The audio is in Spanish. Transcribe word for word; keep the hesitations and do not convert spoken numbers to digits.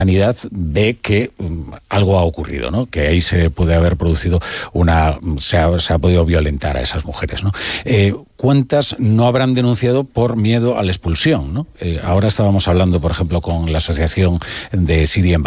Sanidad ve que um, algo ha ocurrido, ¿no? Que ahí se puede haber producido una... se ha, se ha podido violentar a esas mujeres, ¿no? Eh, ¿Cuántas no habrán denunciado por miedo a la expulsión, ¿no? Eh, ahora estábamos hablando, por ejemplo, con la Asociación de Siria en